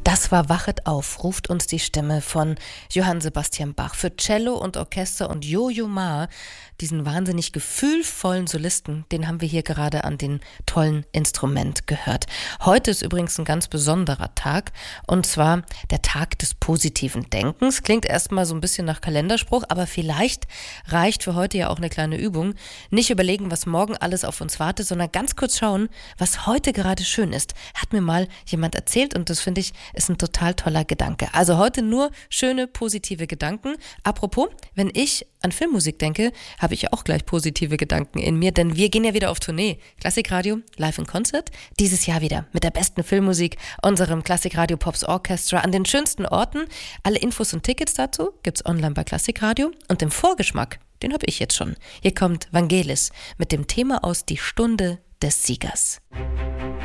Das war Wachet auf, ruft uns die Stimme von Johann Sebastian Bach. Für Cello und Orchester und Yo-Yo Ma, diesen wahnsinnig gefühlvollen Solisten, den haben wir hier gerade an den tollen Instrument gehört. Heute ist übrigens ein ganz besonderer Tag, und zwar der Tag des positiven Denkens. Klingt erstmal so ein bisschen nach Kalenderspruch, aber vielleicht reicht für heute ja auch eine kleine Übung. Nicht überlegen, was morgen alles auf uns wartet, sondern ganz kurz schauen, was heute gerade schön ist. Hat mir mal jemand erzählt, und das finde ich ist ein total toller Gedanke. Also heute nur schöne, positive Gedanken. Apropos, wenn ich an Filmmusik denke, habe ich auch gleich positive Gedanken in mir, denn wir gehen ja wieder auf Tournee. Klassikradio, live in Concert. Dieses Jahr wieder mit der besten Filmmusik, unserem Klassikradio Pops Orchestra an den schönsten Orten. Alle Infos und Tickets dazu gibt's online bei Klassikradio. Und den Vorgeschmack, den habe ich jetzt schon. Hier kommt Vangelis mit dem Thema aus Die Stunde des Siegers.